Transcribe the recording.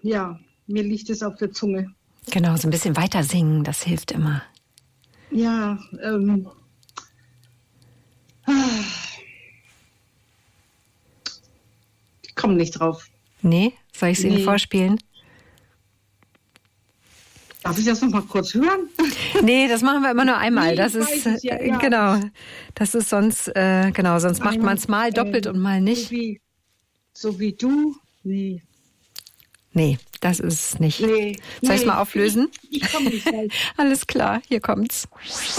ja, mir liegt es auf der Zunge. Genau, so ein bisschen weiter singen, das hilft immer. Ja, ich komme nicht drauf. Nee, soll ich es Ihnen vorspielen? Darf ich das noch mal kurz hören? Nee, das machen wir immer nur einmal. Nee, Das ist genau. Das ist sonst sonst macht man es mal doppelt und mal nicht. So wie du? Nee. Nee, das ist es nicht. Nee. Soll ich es mal auflösen? Ich komme nicht drauf. Alles klar, hier kommt's.